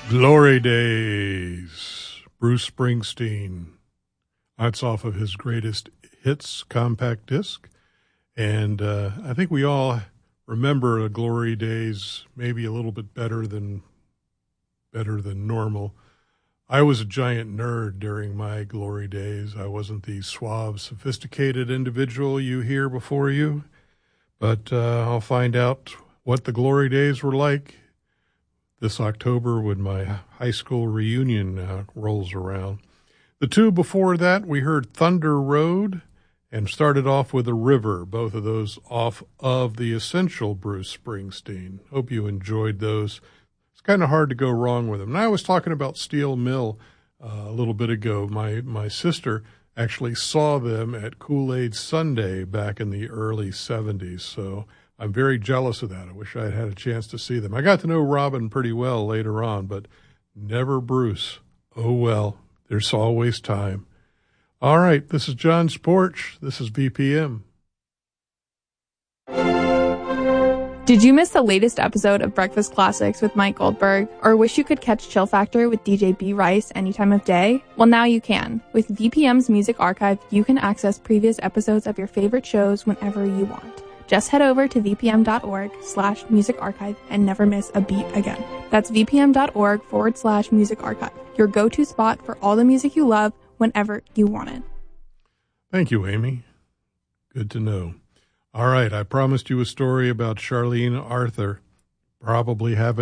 Glory Days, Bruce Springsteen. That's off of his Greatest Hits compact disc. And I think we all remember the Glory Days maybe a little bit better than normal. I was a giant nerd during my Glory Days. I wasn't the suave, sophisticated individual you hear before you. But I'll find out what the Glory Days were like this October when my high school reunion rolls around. The two before that, we heard Thunder Road and started off with A River, both of those off of the Essential Bruce Springsteen. Hope you enjoyed those. It's kind of hard to go wrong with them. And I was talking about Steel Mill a little bit ago. My sister actually saw them at Kool-Aid Sunday back in the early 70s, so I'm very jealous of that. I wish I'd had a chance to see them. I got to know Robin pretty well later on, but never Bruce. Oh, well, there's always time. All right, this is John's Porch. This is BPM. Did you miss the latest episode of Breakfast Classics with Mike Goldberg, or wish you could catch Chill Factor with DJ B. Rice any time of day? Well, now you can. With VPM's Music Archive, you can access previous episodes of your favorite shows whenever you want. Just head over to vpm.org/music archive and never miss a beat again. That's vpm.org/music archive, your go-to spot for all the music you love whenever you want it. Thank you, Amy. Good to know. All right, I promised you a story about Charlene Arthur. Probably haven't